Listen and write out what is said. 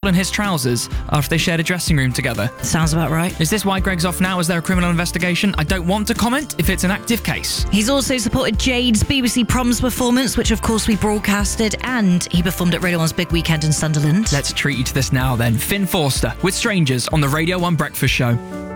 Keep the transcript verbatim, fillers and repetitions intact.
stolen his trousers after they shared a dressing room together. Sounds about right. Is this why Greg's off now? Is there a criminal investigation? I don't want to comment if it's an active case. He's also supported Jade's B B C Proms performance, which of course we broadcasted, and he performed at Radio one's Big Weekend in Sunderland. Let's treat you to this now then. Finn Forster with Strangers on the Radio one Breakfast Show.